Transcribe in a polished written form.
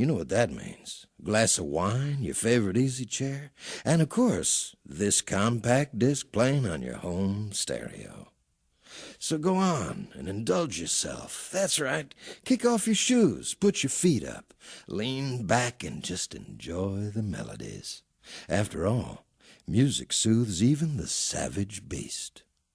You know what that means. A glass of wine, your favorite easy chair, and of course, this compact disc playing on your home stereo. So go on and indulge yourself. That's right. Kick off your shoes, put your feet up, lean back and just enjoy the melodies. After all, music soothes even the savage beast.